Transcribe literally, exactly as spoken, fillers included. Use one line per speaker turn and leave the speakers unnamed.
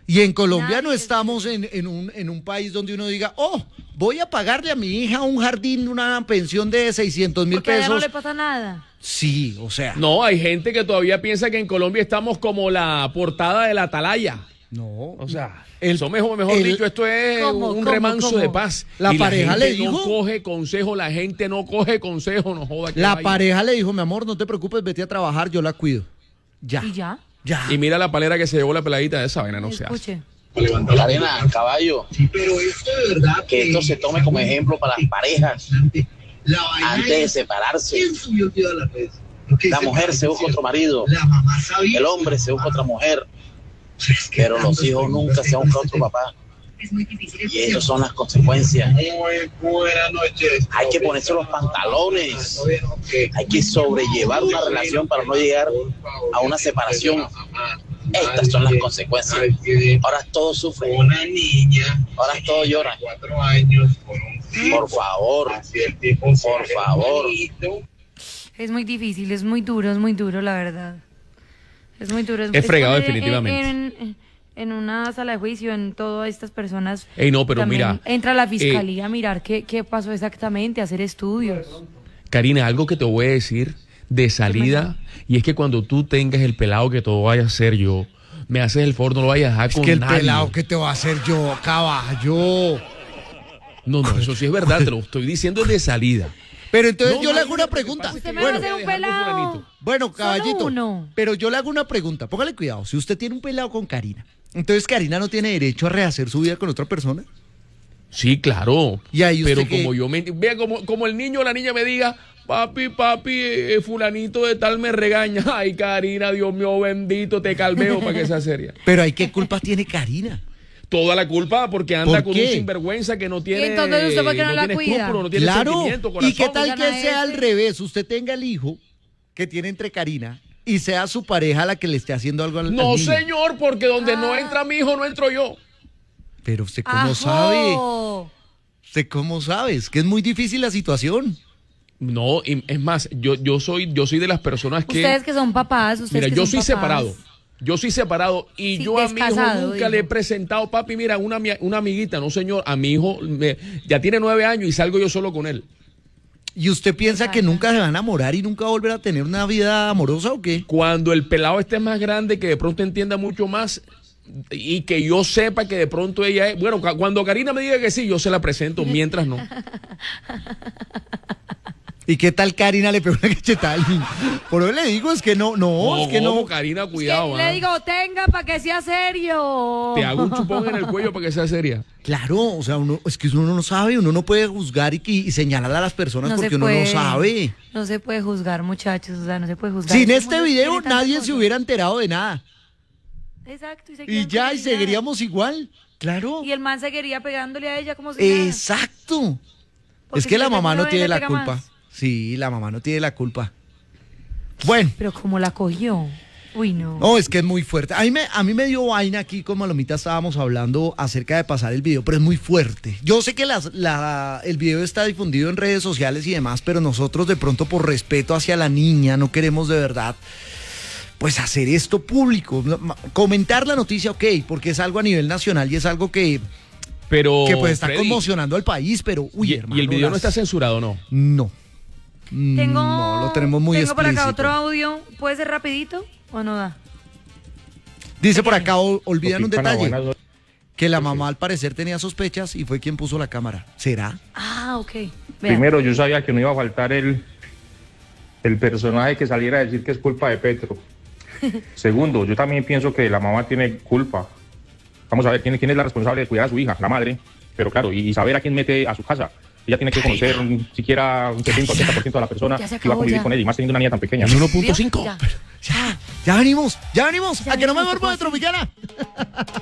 Y en Colombia
Nadie
no estamos en, en, un, en un país donde uno diga, oh, voy a pagarle a mi hija un jardín, una pensión de seiscientos mil
Porque allá
pesos.
no le pasa nada.
Sí, o sea.
No, hay gente que todavía piensa que en Colombia estamos como la portada de la Atalaya.
No.
O sea,
El-
eso mejor, mejor
el-
dicho, esto es
¿Cómo,
un
cómo,
remanso
cómo?
de paz.
La
Y
pareja
gente
le dijo-
no coge consejo, la gente no coge consejo, no joda. que
La
vaya.
pareja le dijo, mi amor, no te preocupes, vete a trabajar, yo la cuido. Ya.
¿Y ya?
Ya.
Y mira la palera que se llevó la peladita de esa vaina, no se hace.
Escuche.
Arena, caballo, que esto se tome como ejemplo para las parejas antes de separarse. La mujer se busca otro marido, el hombre se busca otra mujer, pero los hijos nunca se buscan otro papá. Y esas son las consecuencias. Hay que ponerse los pantalones, hay que sobrellevar una relación para no llegar a una separación. Estas son las consecuencias. Ahora todos sufren, ahora todos lloran. Por favor, por favor.
Es muy difícil, es muy duro, es muy duro, la verdad. Es muy duro.
Es fregado,
poner
definitivamente.
En, en, en una sala de juicio, en todas estas personas.
Ey, no, pero
también
mira,
entra la
eh,
fiscalía a mirar qué, qué pasó exactamente, a hacer estudios.
Karina, algo que te voy a decir de salida, y es que cuando tú tengas el pelado que todo vaya a ser yo, me haces el favor, no lo vayas a dejar
Es
con
que el
nadie.
pelado que te va a hacer yo, caballo.
No, no, eso sí es verdad, te lo estoy diciendo de salida.
Pero entonces
No,
yo
no,
le hago
no,
una
lo que
pregunta.
pasa es que
Usted me va a
no
hacer
voy
un
a dejar con
pelado.
fulanito.
Bueno,
Solo
caballito,
uno.
pero yo le hago una pregunta. Póngale cuidado. Si usted tiene un pelado con Karina, entonces Karina no tiene derecho a rehacer su vida con otra persona.
Sí, claro.
Y ahí usted
pero
qué-
como yo me vea como, como el niño o la niña me diga, papi, papi, eh, fulanito de tal me regaña. Ay, Karina, Dios mío bendito, te calmeo para que sea seria.
Pero ¿hay qué culpa tiene Karina?
Toda la culpa porque anda
¿Por
con
qué?
un sinvergüenza que no tiene.
¿Y entonces usted por qué no la
tiene
cuida?
escrúpulo, no tiene
Claro.
sentimiento,
¿Y
corazón.
qué tal
Oigan
que
a
sea al
ese.
revés? Usted tenga el hijo que tiene entre Karina y sea su pareja la que le esté haciendo algo al, al
No,
niño.
señor, porque donde no
Ah.
entra mi hijo, no entro yo.
Pero usted cómo
Ajo.
sabe. ¿Usted cómo sabe? Es que es muy difícil la situación.
No, y es más, yo, yo soy, yo soy de las personas que.
Ustedes que son papás, ustedes
Mira,
que
yo
son
soy
papás.
separado. Yo soy separado y
Sí,
yo a mi hijo
descasado,
nunca
digo.
le he presentado, papi, mira, una, ami- una amiguita, no señor, a mi hijo me- ya tiene nueve años y salgo yo solo con él.
¿Y usted piensa que
Exacto.
nunca se va a enamorar y nunca va a volver a tener una vida amorosa o qué?
Cuando el pelado esté más grande, que de pronto entienda mucho más y que yo sepa que de pronto ella es... Bueno, cu- cuando Karina me diga que sí, yo se la presento, mientras no.
¿Y qué tal Karina le pegó una cachetada al niño? Por eso le digo, es que no, no, es que no.
Karina,
Que
cuidado.
le
ah.
digo, tenga para que sea serio.
Te hago un chupón en el cuello para que sea seria.
Claro, o sea, uno, es que uno no sabe, uno no puede juzgar y, y señalar a las personas
No se
porque uno
puede.
no sabe.
No se puede juzgar, muchachos, o sea, no se puede juzgar.
Sin
Este
este
mundo
video
tiene tanta
nadie
cosa.
se hubiera enterado de nada.
Exacto. Y,
Y
seguían
ya,
como
y
si nada.
seguiríamos igual. Claro.
Y el man seguiría pegándole a ella como si nada.
Exacto.
Porque
Es que
si
la
le
mamá
pega
no
una
tiene
vez, le
la
pega
culpa.
más.
Sí, la mamá no tiene la culpa. Bueno.
Pero como la cogió. Uy, no.
No, es que es muy fuerte. A mí me, a mí me dio vaina aquí, como Lomita estábamos hablando acerca de pasar el video, pero es muy fuerte. Yo sé que las- la, el video está difundido en redes sociales y demás, pero nosotros de pronto por respeto hacia la niña no queremos de verdad pues hacer esto público. Comentar la noticia, ok, porque es algo a nivel nacional y es algo que,
Pero,
que pues está
Freddy,
conmocionando al país, pero uy,
y,
hermano.
y el video no
las-
está censurado, ¿no?
No.
Tengo,
No, lo tenemos muy
tengo por acá
explícito.
otro audio. ¿Puede ser rapidito o no da?
Dice por acá, o- olvidan un
Tropicana,
detalle,
buenas noches.
que la mamá al parecer tenía sospechas y fue quien puso la cámara. ¿Será?
Ah, ok. Vean.
Primero, yo sabía que no iba a faltar el, el personaje que saliera a decir que es culpa de Petro. Segundo, yo también pienso que la mamá tiene culpa. Vamos a ver quién, quién es la responsable de cuidar a su hija, la madre. Pero claro, y saber a quién mete a su casa. Ella tiene que conocer un- siquiera un setenta, ochenta por ciento de la persona
Ya se
que va a
acabó,
convivir
ya.
con ella, y más teniendo una niña tan pequeña.
uno punto cinco.
Ya.
Ya, ya venimos, ya venimos.
Ya
a que no me
venimos,
duermo de Tropicana.